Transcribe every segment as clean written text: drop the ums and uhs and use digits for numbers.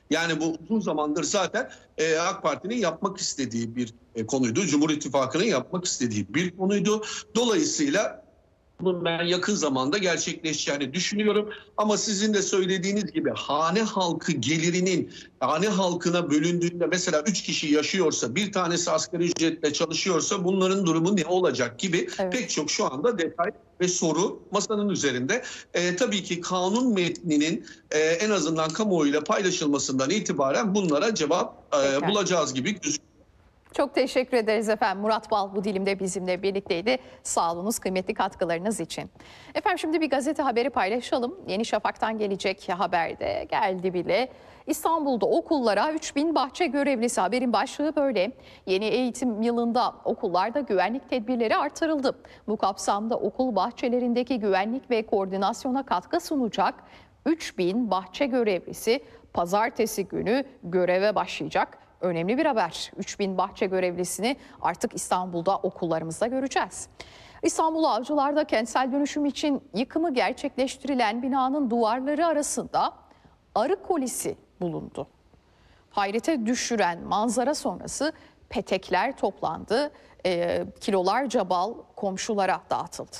Yani bu uzun zamandır zaten AK Parti'nin yapmak istediği bir konuydu. Cumhur İttifakı'nın yapmak istediği bir konuydu. Dolayısıyla bunun ben yakın zamanda gerçekleşeceğini düşünüyorum. Ama sizin de söylediğiniz gibi hane halkı gelirinin hane halkına bölündüğünde mesela 3 kişi yaşıyorsa, bir tanesi asgari ücretle çalışıyorsa bunların durumu ne olacak gibi pek çok şu anda detay ve soru masanın üzerinde. Tabii ki kanun metninin en azından kamuoyuyla paylaşılmasından itibaren bunlara cevap bulacağız gibi gözüküyor. Çok teşekkür ederiz efendim. Murat Bal bu dilimde bizimle birlikteydi. Sağ olunuz kıymetli katkılarınız için. Efendim şimdi bir gazete haberi paylaşalım. Yeni Şafak'tan gelecek haberde geldi bile. İstanbul'da okullara 3000 bahçe görevlisi, haberin başlığı böyle. Yeni eğitim yılında okullarda güvenlik tedbirleri artırıldı. Bu kapsamda okul bahçelerindeki güvenlik ve koordinasyona katkı sunacak 3000 bahçe görevlisi pazartesi günü göreve başlayacak. Önemli bir haber. 3000 bahçe görevlisini artık İstanbul'da okullarımızda göreceğiz. İstanbul Avcılar'da kentsel dönüşüm için yıkımı gerçekleştirilen binanın duvarları arasında arı kolisi bulundu. Hayrete düşüren manzara sonrası petekler toplandı. Kilolarca bal komşulara dağıtıldı.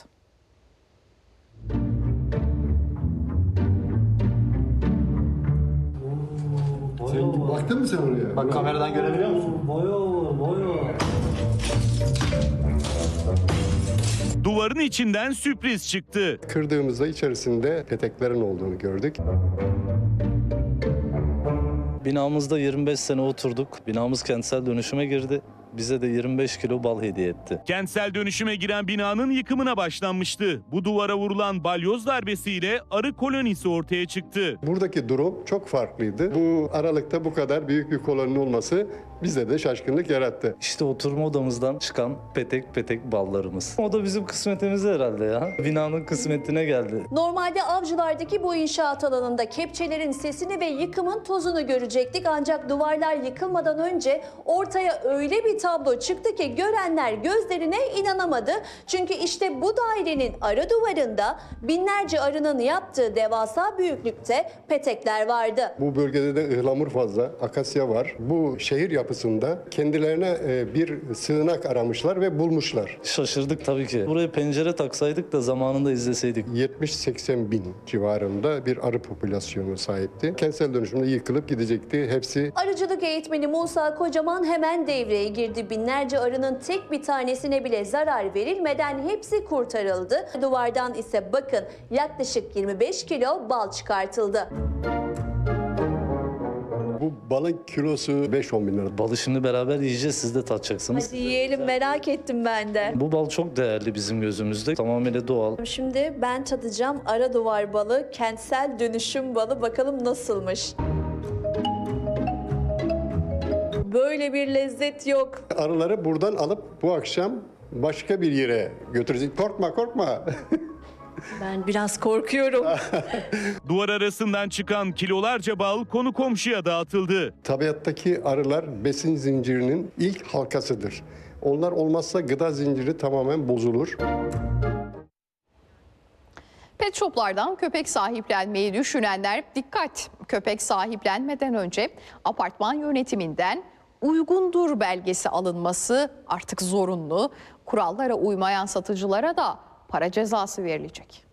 Baktın mı sen oraya? Bak kameradan görebiliyor musun? Bayağı. Duvarın içinden sürpriz çıktı. Kırdığımızda içerisinde peteklerin olduğunu gördük. Binamızda 25 sene oturduk. Binamız kentsel dönüşüme girdi. Bize de 25 kilo bal hediye etti. Kentsel dönüşüme giren binanın yıkımına başlanmıştı. Bu duvara vurulan balyoz darbesiyle arı kolonisi ortaya çıktı. Buradaki durum çok farklıydı. Bu aralıkta bu kadar büyük bir koloninin olması bizde de şaşkınlık yarattı. İşte oturma odamızdan çıkan petek petek ballarımız. O da bizim kısmetimiz herhalde ya. Binanın kısmetine geldi. Normalde Avcılar'daki bu inşaat alanında kepçelerin sesini ve yıkımın tozunu görecektik. Ancak duvarlar yıkılmadan önce ortaya öyle bir tablo çıktı ki görenler gözlerine inanamadı. Çünkü işte bu dairenin arı duvarında binlerce arının yaptığı devasa büyüklükte petekler vardı. Bu bölgede de ıhlamur fazla, akasya var. Bu şehir yapısında kendilerine bir sığınak aramışlar ve bulmuşlar. Şaşırdık tabii ki. Buraya pencere taksaydık da zamanında izleseydik. 70-80 bin civarında bir arı popülasyonu sahipti. Kentsel dönüşümde yıkılıp gidecekti hepsi. Arıcılık eğitmeni Musa Kocaman hemen devreye girdi. Binlerce arının tek bir tanesine bile zarar verilmeden hepsi kurtarıldı. Duvardan ise bakın yaklaşık 25 kilo bal çıkartıldı. Bu balın kilosu 5-10 bin lira. Balı şimdi beraber yiyeceğiz, siz de tatacaksınız. Hadi yiyelim, merak ettim ben de. Bu bal çok değerli bizim gözümüzde. Tamamıyla doğal. Şimdi ben tadacağım ara duvar balı, kentsel dönüşüm balı. Bakalım nasılmış. Böyle bir lezzet yok. Arıları buradan alıp bu akşam başka bir yere götürecek. Korkma. Ben biraz korkuyorum. Duvar arasından çıkan kilolarca bal konu komşuya dağıtıldı. Tabiattaki arılar besin zincirinin ilk halkasıdır. Onlar olmazsa gıda zinciri tamamen bozulur. Pet shoplardan köpek sahiplenmeyi düşünenler dikkat. Köpek sahiplenmeden önce apartman yönetiminden uygundur belgesi alınması artık zorunlu. Kurallara uymayan satıcılara da para cezası verilecek.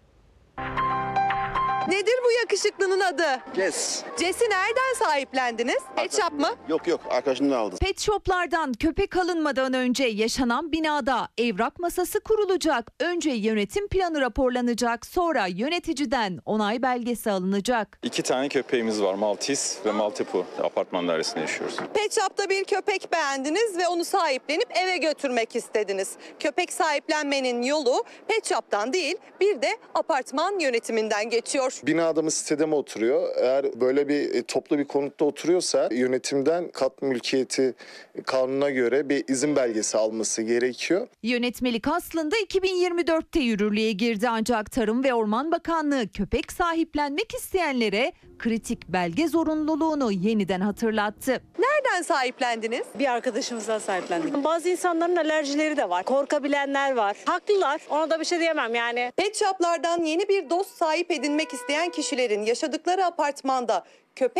Nedir bu yakışıklının adı? Yes. Ces'i nereden sahiplendiniz? Pet shop mı? Yok arkadaşımdan aldım. Pet shoplardan köpek alınmadan önce yaşanan binada evrak masası kurulacak. Önce yönetim planı raporlanacak. Sonra yöneticiden onay belgesi alınacak. 2 tane köpeğimiz var. Maltese ve Maltipoo. Apartman dairesinde yaşıyoruz. Pet shop'ta bir köpek beğendiniz ve onu sahiplenip eve götürmek istediniz. Köpek sahiplenmenin yolu pet shop'tan değil, bir de apartman yönetiminden geçiyor. Binada mı sitede mi oturuyor? Eğer böyle bir toplu bir konutta oturuyorsa yönetimden kat mülkiyeti kanuna göre bir izin belgesi alması gerekiyor. Yönetmelik aslında 2024'te yürürlüğe girdi ancak Tarım ve Orman Bakanlığı köpek sahiplenmek isteyenlere kritik belge zorunluluğunu yeniden hatırlattı. Nereden sahiplendiniz? Bir arkadaşımızdan sahiplendik. Bazı insanların alerjileri de var. Korkabilenler var. Haklılar. Ona da bir şey diyemem yani. Pet shop'lardan yeni bir dost sahip edinmek isteyen kişilerin yaşadıkları apartmanda köpek